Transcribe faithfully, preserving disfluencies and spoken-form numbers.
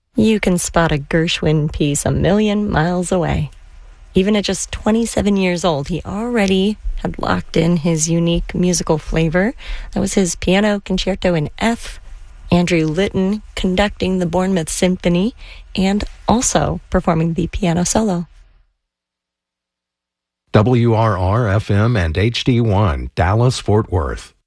You can spot a Gershwin piece a million miles away. Even at just twenty-seven years old, he already had locked in his unique musical flavor. That was his piano concerto in F, Andrew Litton conducting the Bournemouth Symphony, and also performing the piano solo. W R R F M and H D one, Dallas, Fort Worth.